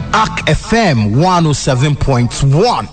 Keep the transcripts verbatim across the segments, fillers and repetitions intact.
A C F M one oh seven point one.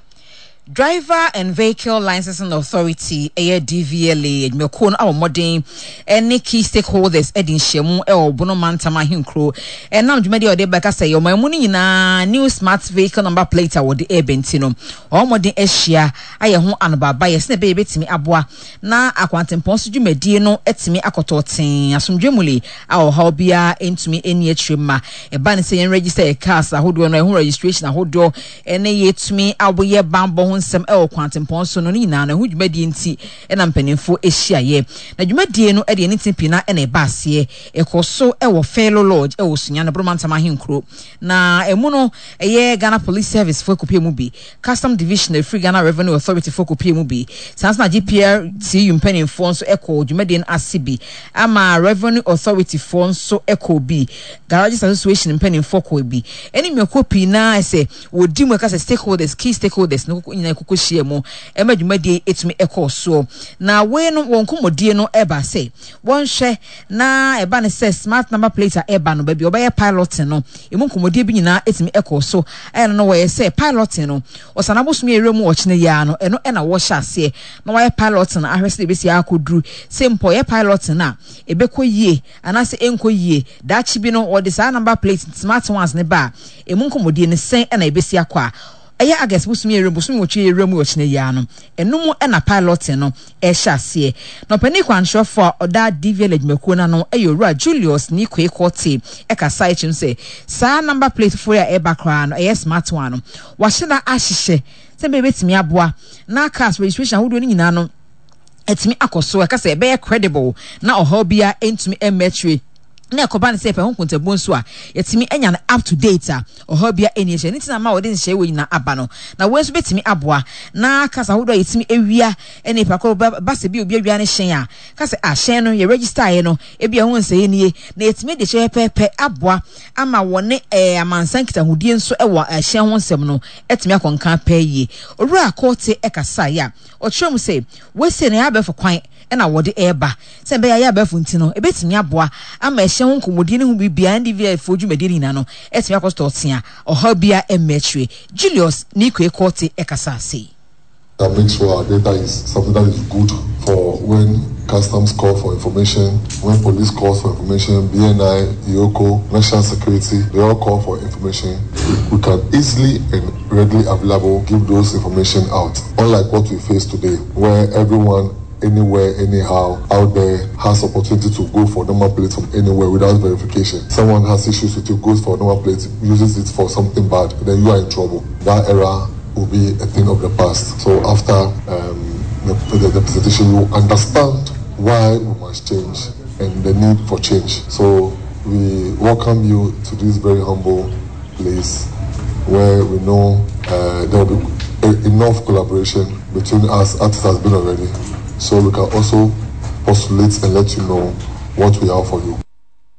Driver and Vehicle Licensing Authority, A D V L A, Mekon, our modern, any key stakeholders, Edin Shemu, or Bonomanta Mahinkro, and now Jumedi or Debaka say, your money na new smart vehicle number plate or the air bentino, or modern Asia, I am one by a snap baby to me abwa, na a quantum ponsu Jumedino, et me akototin, as from Jemuli, our hobby into me any trima, a banner saying register a cast, a hood one registration, a hood door, and a yet to me, I'll be a bamboo. Some el quantum ponso no ni na na hu dwumadi nti e na mpanimfo ehia ye na dwumadi no e de nti pina e na e baase e koso e wo fellow lodge e wo sunya na bromanta mahinkro na emu no e ye Ghana Police Service for kopie mu bi Custom Division e Free Ghana Revenue Authority for kopie mu bi sans na G P R T mpanimfo nso e ko dwumadi asibi ama Revenue Authority for nso e ko bi Garage Association mpanimfo ko bi eni me kopie na e se wo di mu ka se stakeholders key stakeholders no na kukushie mu emadwumadi etumi ekoso na we no wonkomodie no eba say won hwe na eba ne say smart number plate eba no ba bi obaye pilot no emu komodie bi nyina etumi ekoso ene no we say pilot no osana bosumi eremu ochine ya no eno ena wo hyase na waye pilot na ahwese de besi akoduru simple ye pilot na ebekọ yie anase enko yie dachi bi no odi sa number plate smart ones ne ba emu komodie ne sen ena ebesi akwa Aya agas busumi ere busumi ochi ere mu ochine ya no enum na pilot no e hyase no pani kwanhwefo oda D V L Mekuo na no eyowura Julius ni kwekoti e kasa echim se sa number plate for ya e background e smart one no wa hyena ahyehye se be betimi aboa na cars registration hodo ni nyina no etimi akoso e kasa e be credible na ohobia entumi emetri na ekoba ne sepe honkunte bonso a yetimi enya na up to date a ohobia eni hye nitina ma wode nhye we na aba no na wenso betimi aboa na kasa hodo yetimi ewia eni pakọ base bi obi awia ne hyen a kasa a hyen no ye register ye no ebia ho nseye nie na yetimi de hye pepe aboa ama wone eh amansan kita hodie nso ewo hyen ho nsem no etimi akonkan pa yi owura kote ekasa ya ochom say we se na abefo kwan ena wode eba se be ya ya abefo ntino ebetimi aboa ama ehye ho nkomodie ne hu bibia ndi via fo dwumadi ni na no etimi akosto tia ohobia emetre Julius Nikwe Kote ekasa say that makes sure our data is something that is good for when customs call for information, when police calls for information, B N I, I O C O, national security, they all call for information. We can easily and readily available give those information out. Unlike what we face today, where everyone anywhere, anyhow, out there has opportunity to go for number plate from anywhere without verification. Someone has issues with you, goes for a number plate, uses it for something bad, then you are in trouble. That era will be a thing of the past. So after um, the, the, the presentation, you understand why we must change and the need for change. So we welcome you to this very humble place where we know uh, there will be a, enough collaboration between us as it has been already. So we can also postulate and let you know what we have for you.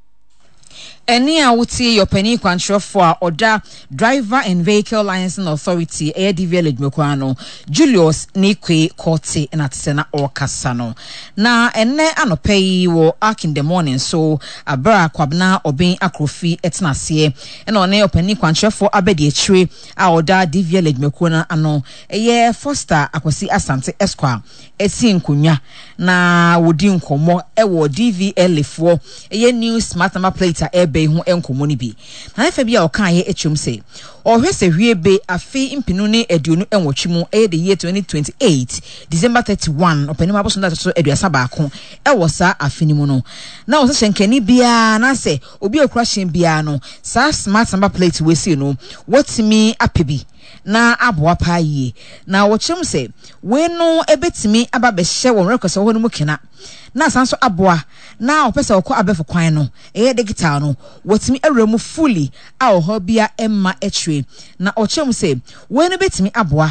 Eni a wuti your penny kwantrofo a oda Driver and Vehicle Licensing Authority A D V L Mekuo no Julius Nikwe Kote na tsena okasa no na enne anopai wo ark in the morning so abra kwabna obin akrofi etnase ena one your penny kwantrofo abedi echire a oda D V L Mekuo na ano eye Foster Akwasi Asante Esquire esi nkunya na wodi nkomo ewo D V L fo eye new smart number plate ebe hu enkomo ni bi na efa bia o kan ye echum se o hwese hwiebe afi impinu ne aduonu enwotwe mu e the year twenty twenty-eight December thirty-first openima boso na so aduasa ba ko e wo sa afini mu no na wo se shenkani bia na se obi okura shen bia no sa smart number plate we see no wotimi apebi na aboa pa yi na wo chem se we no ebetimi aba be hye wo rekwese ho no mu kena na sanso aboa na opese okọ abefo kwan no eye digital no wotimi awremu fully a oho bia emma etwe na ochem se we no betimi aboa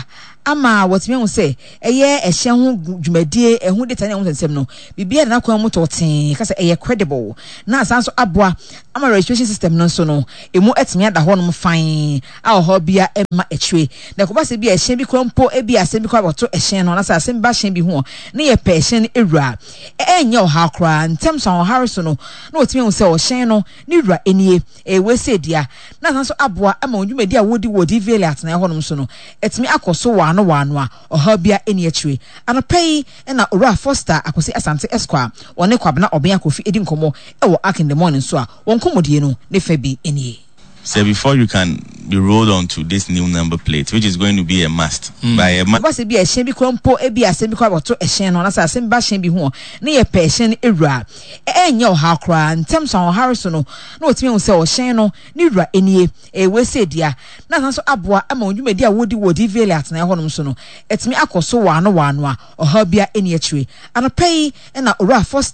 ama what me say eye ehye ho dwumadie ehu data ne ho nsem no bibia na kwa mu toten ka say eye credible na asanso aboa ama registration system no so no emu etimi ada ho no fine a ho bia ema etwe na ko ba se bia ehye bi kwampo e bia se bi kwa boto ehye no na sa se ba hye bi ho na ye pe ehye no ewura enye o ha kra ntem so Harrison no na otimi hu se o hye no ni wura enie e we se dia na asanso aboa ama dwumadi a wodi wodi vele atena ho no so no etimi akoso wa no wa no a oha bia eni etwe anopai na ora Foster akosi Asante Esquire one kwabna obia kofi edi nkomo e wo Ark in the morning so a won komodie no ne fa bi eni. So before you can be rolled on to this new number plate, which is going to be a must mm. by a must. Because be a shen bi kwampo e bi asem bi kwa boto ehyen no na sa asem ba shen bi ho na ye pe ehyen ewura enye o ha kra ntem so Harrison no na otimi hu se o hyen no ni wura enie e we se dia na san so aboa ama dwumadi a wodi wodi vele atena ho no so no etimi akoso wa no wa no a oha bia eni atwe anopai na ora Foster